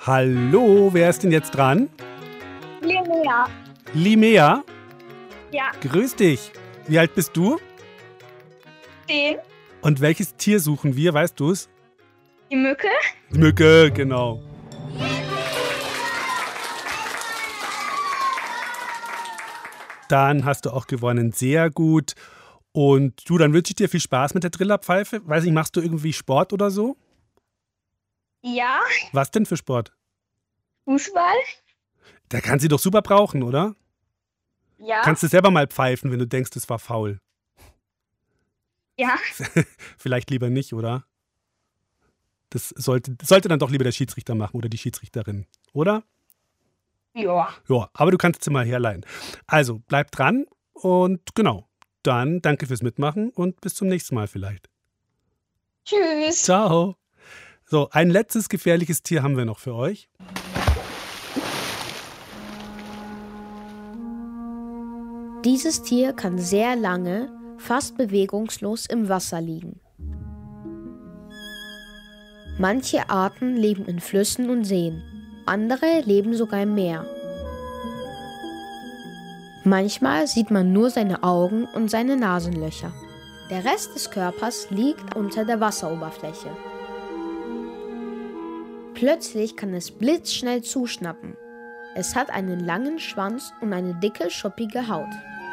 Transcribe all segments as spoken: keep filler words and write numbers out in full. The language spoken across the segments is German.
Hallo, wer ist denn jetzt dran? Linnea. Limea, Ja, grüß dich. Wie alt bist du? den. Und welches Tier suchen wir, weißt du's? Die Mücke. Mücke, genau. Dann hast du auch gewonnen, sehr gut. Und du, dann wünsche ich dir viel Spaß mit der Trillerpfeife. Weiß nicht, machst du irgendwie Sport oder so? Ja, Was denn für Sport? Fußball. Der kann sie doch super brauchen, oder? Ja, Kannst du selber mal pfeifen, wenn du denkst, es war faul. ja. Vielleicht lieber nicht, oder? Das sollte, sollte dann doch lieber der Schiedsrichter machen oder die Schiedsrichterin, oder? Ja. Ja, aber du kannst sie mal herleihen. Also, bleib dran und genau. Dann danke fürs Mitmachen und bis zum nächsten Mal vielleicht. Tschüss. Ciao. So, ein letztes gefährliches Tier haben wir noch für euch. Dieses Tier kann sehr lange, fast bewegungslos im Wasser liegen. Manche Arten leben in Flüssen und Seen, andere leben sogar im Meer. Manchmal sieht man nur seine Augen und seine Nasenlöcher. Der Rest des Körpers liegt unter der Wasseroberfläche. Plötzlich kann es blitzschnell zuschnappen. Es hat einen langen Schwanz und eine dicke, schuppige Haut.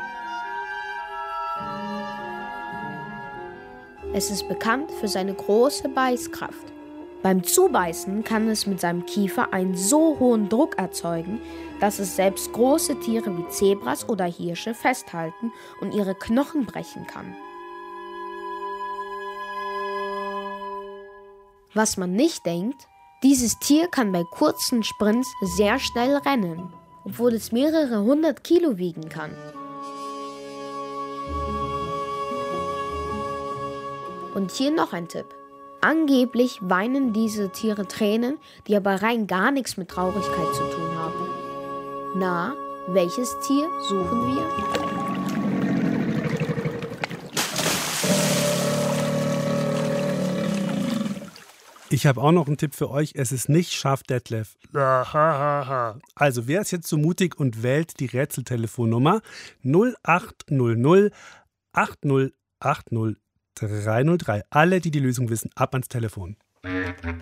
Es ist bekannt für seine große Beißkraft. Beim Zubeißen kann es mit seinem Kiefer einen so hohen Druck erzeugen, dass es selbst große Tiere wie Zebras oder Hirsche festhalten und ihre Knochen brechen kann. Was man nicht denkt: Dieses Tier kann bei kurzen Sprints sehr schnell rennen, obwohl es mehrere hundert Kilo wiegen kann. Und hier noch ein Tipp. Angeblich weinen diese Tiere Tränen, die aber rein gar nichts mit Traurigkeit zu tun haben. Na, welches Tier suchen wir? Ich habe auch noch einen Tipp für euch. Es ist nicht Schaf Detlef. Also, wer ist jetzt so mutig und wählt die Rätseltelefonnummer null acht null null acht null acht null drei null drei. Alle, die die Lösung wissen, ab ans Telefon.